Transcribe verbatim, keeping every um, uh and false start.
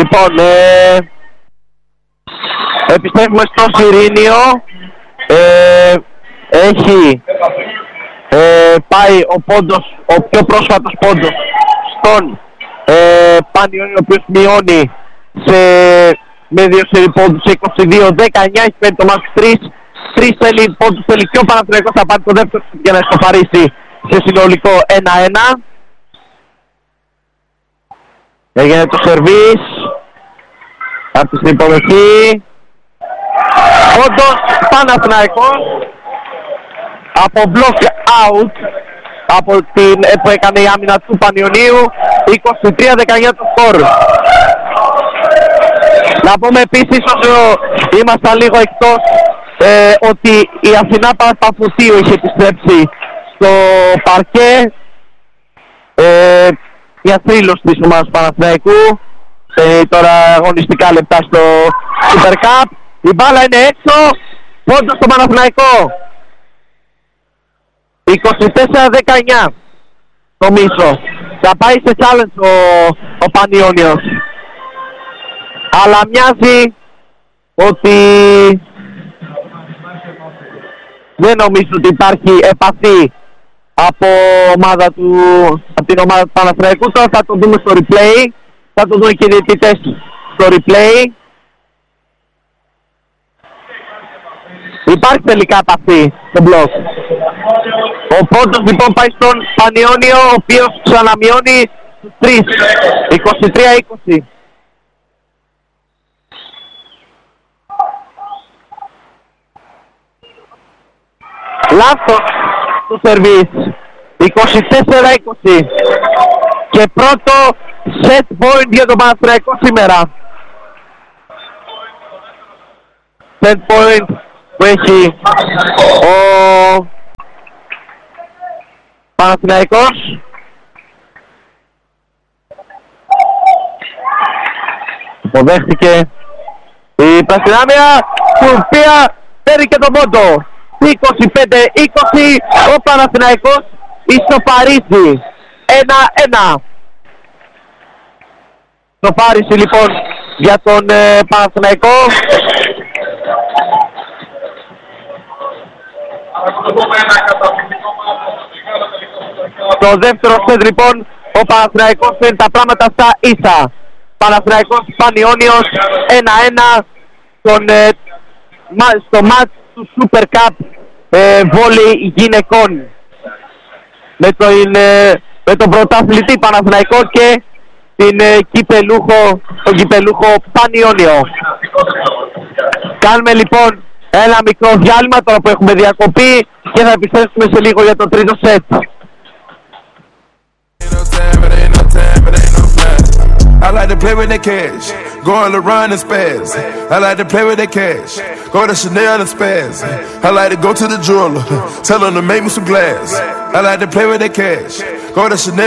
Λοιπόν, ε, επιστρέφουμε στο Σιρήνιο. Ε, έχει ε, πάει ο πόντος, ο πιο πρόσφατος πόντος στον ε, Πανιόνιο, ο οποίος μειώνει σε, με δύο σερί πόντους, είκοσι δύο δεκαεννιά, έχει παίρνει το μάτς τρεις. Τρεις θέλει πόντους θέλει και ο Παναθηναϊκός θα πάρει το δεύτερο για να εσκοφαρίσει σε συνολικό ένα ένα. Έγινε το σερβίς από την υποδοχή. Όντως Παναθηναϊκός από block out από την που έκανε η άμυνα του Πανιωνίου. Είκοσι τρία δεκαεννιά το σκορ. Να πούμε επίσης, όσο ήμασταν λίγο εκτός, ε, ότι η Αθηνά Παπαφωτίου είχε επιστρέψει στο παρκέ. Ε, μια θρύλος της ομάδας του Παναθηναϊκού. Ε, τώρα αγωνιστικά λεπτά στο Super Cup. Η μπάλα είναι έξω. Πόντος στο Παναθηναϊκό. είκοσι τέσσερα δεκαεννιά το μίσο. Θα πάει σε challenge ο, ο Πανιόνιος. Αλλά μοιάζει ότι δεν νομίζω ότι υπάρχει επαφή από, ομάδα του, από την ομάδα του Παναθηναϊκού. Τώρα θα το δούμε στο replay. Θα το δούμε και οι διαιτητές στο replay. Υπάρχει τελικά επαφή στο μπλοκ. Ο πόντος λοιπόν πάει στον Πανιόνιο, ο οποίος ξαναμειώνει στους τρεις. είκοσι τρία είκοσι. Λάθος του σερβίς. είκοσι τέσσερα είκοσι. Και πρώτο set point για τον Παναθηναϊκό σήμερα. Set point που έχει ο Παναθηναϊκός. Υποδέχτηκε η Πρασινάμια, η οποία παίρνει και τον πόντο. είκοσι πέντε είκοσι, ο Παναθηναϊκός ισοπαρίζει ένα ένα. Ισοπάριση λοιπόν για τον ε, Παναθηναϊκό. Το δεύτερο σετ λοιπόν, ο Παναθηναϊκός φέρνει τα πράγματα στα ίσα. Παναθηναϊκός Πανιόνιος ένα ένα στον, ε, στο μάτς του Super Cup ε, βόλεϊ γυναικών με, το, ε, με τον πρωταθλητή Παναθηναϊκό και την ε, κυπελούχο, τον κυπελούχο Πανιόνιο. Κάνουμε λοιπόν ένα μικρό διάλειμμα τώρα που έχουμε διακοπή και θα επιστρέψουμε σε λίγο για το τρίτο σετ. I like to play with the cash, go on the run and spaz. I like to play with the cash, go to Chanel and spaz. I like to go to the jeweler, tell him to make me some glass. I like to play with the cash, go to Chanel.